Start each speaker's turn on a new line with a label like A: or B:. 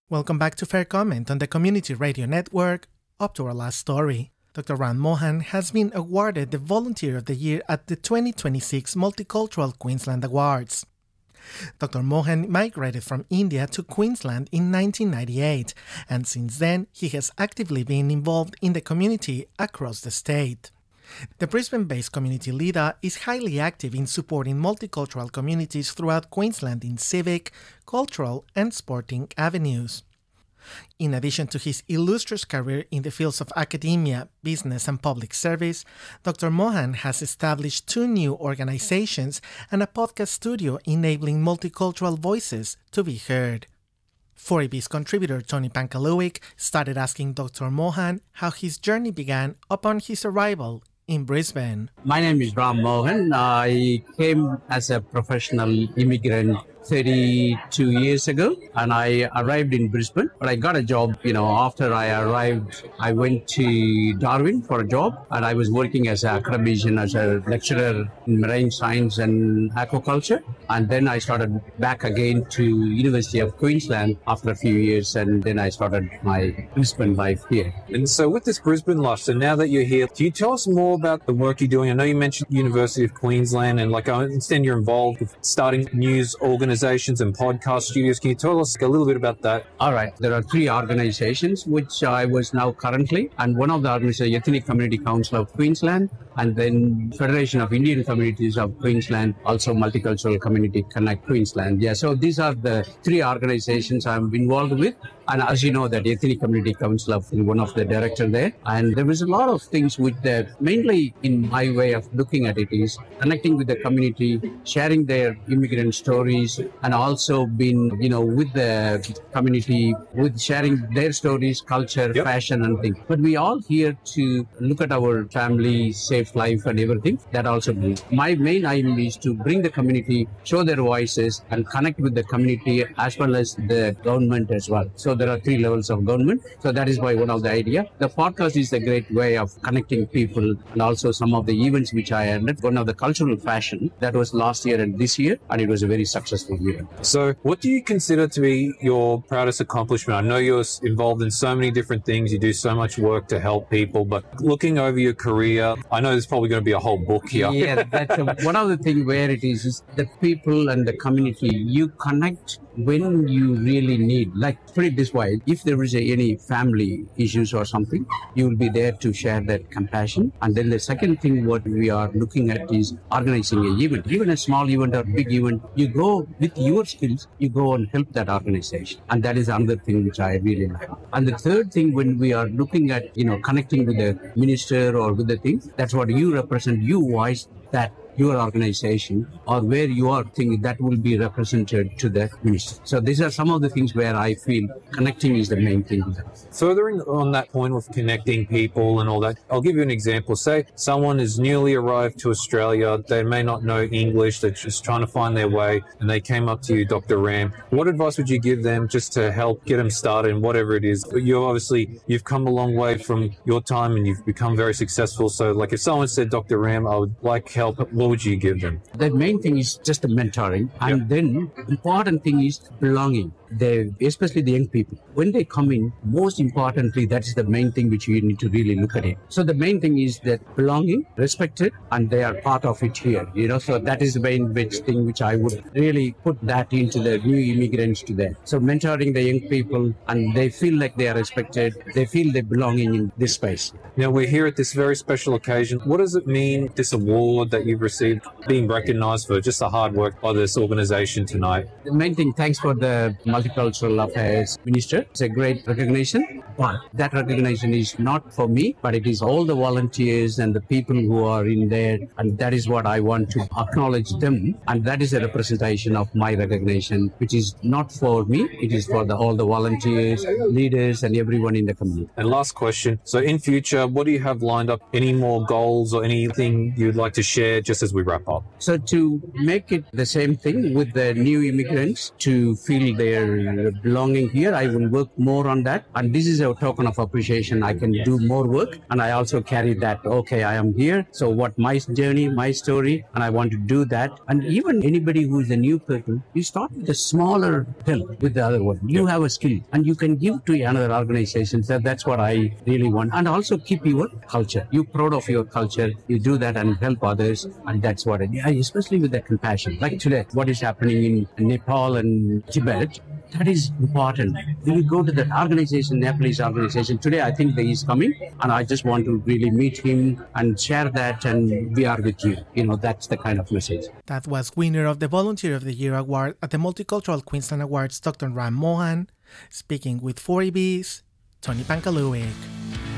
A: Welcome back to Fair Comment on the Community Radio Network. Up to our last story. Dr. Ram Mohan has been awarded the Volunteer of the Year at the 2026 Multicultural Queensland Awards. Dr. Mohan migrated from India to Queensland in 1998, and since then he has actively been involved in the community across the state. The Brisbane-based community leader is highly active in supporting multicultural communities throughout Queensland in civic, cultural and sporting avenues. In addition to his illustrious career in the fields of academia, business and public service, Dr. Mohan has established 2 new organizations and a podcast studio enabling multicultural voices to be heard. 4AB's contributor Tony Pankaluik started asking Dr. Mohan how his journey began upon his arrival in Brisbane.
B: My name is Ram Mohan. I came as a professional immigrant 32 years ago, and I arrived in Brisbane. But I got a job, after I arrived, I went to Darwin for a job, and I was working as an academician, as a lecturer in marine science and aquaculture. And then I started back again to University of Queensland after a few years, and then I started my Brisbane life here.
C: And so with this Brisbane life, so now that you're here, can you tell us more about the work you're doing? I know you mentioned University of Queensland, and I understand you're involved with starting news organizations and podcast studios. Can you tell us a little bit about that?
B: All right. There are 3 organizations which I was now currently, and one of the organizations, Ethnic Community Council of Queensland, and then Federation of Indian Communities of Queensland, also Multicultural Community Connect Queensland. Yeah, so these are the 3 organizations I'm involved with. And as you know, that Ethnic Community Council of one of the director there. And there was a lot of things with that, mainly in my way of looking at it is connecting with the community, sharing their immigrant stories, and also been, with the community, with sharing their stories, culture, fashion and things. But we all here to look at our family, safe life and everything. That also brings. My main aim is to bring the community, show their voices and connect with the community as well as the government as well. So there are 3 levels of government. So that is why one of the idea. The podcast is a great way of connecting people, and also some of the events which I attended. One of the cultural fashion that was last year and this year, and it was a very successful year.
C: So what do you consider to be your proudest accomplishment? I know you're involved in so many different things. You do so much work to help people, but looking over your career, I know there's probably going to be a whole book here.
B: Yeah, that's one of the things where it is the people and the community. You connect when you really need, put it this way, if there is any family issues or something, you will be there to share that compassion. And then the second thing what we are looking at is organizing an event, even a small event or big event. You go with your skills, you go and help that organization. And that is another thing which I really like. And the third thing, when we are looking at, connecting with the minister or with the things, that's what you represent, you voice that your organization or where you are thinking that will be represented to the minister. So these are some of the things where I feel connecting is the main thing.
C: Furthering on that point of connecting people and all that, I'll give you an example. Say someone is newly arrived to Australia, they may not know English, they're just trying to find their way, and they came up to you, Dr. Ram. What advice would you give them just to help get them started in whatever it is? You've come a long way from your time and you've become very successful. So if someone said, Dr. Ram, I would like help, what would you give them?
B: The main thing is just a mentoring, and then important thing is belonging. Especially the young people, when they come in, most importantly, that is the main thing which you need to really look at it. So the main thing is that belonging, respected, and they are part of it here. So that is the main thing which I would really put that into the new immigrants to them. So mentoring the young people, and they feel like they are respected, they feel they belonging in this space.
C: Now we're here at this very special occasion. What does it mean, this award that you've received, being recognized for just the hard work by this organization tonight?
B: The main thing, thanks for the Multicultural Affairs Minister. It's a great recognition, but that recognition is not for me, but it is all the volunteers and the people who are in there, and that is what I want to acknowledge them, and that is a representation of my recognition, which is not for me, it is for all the volunteers, leaders, and everyone in the community.
C: And last question, so in future, what do you have lined up? Any more goals or anything you'd like to share just as we wrap up?
B: So to make it the same thing with the new immigrants, to feel their belonging here. I will work more on that. And this is a token of appreciation. I can do more work. And I also carry that, okay, I am here. So what my journey, my story, and I want to do that. And even anybody who is a new person, you start with a smaller hill with the other one. You have a skill and you can give to another organization. So that's what I really want. And also keep your culture. You're proud of your culture. You do that and help others. And that's what especially with the compassion. Like today, what is happening in Nepal and Tibet, that is important. When you go to that organization, Nepalese organization, today I think that he's coming and I just want to really meet him and share that and we are with you. That's the kind of message.
A: That was winner of the Volunteer of the Year award at the Multicultural Queensland Awards, Dr. Ram Mohan, speaking with 4EB's Tony Pankaluik.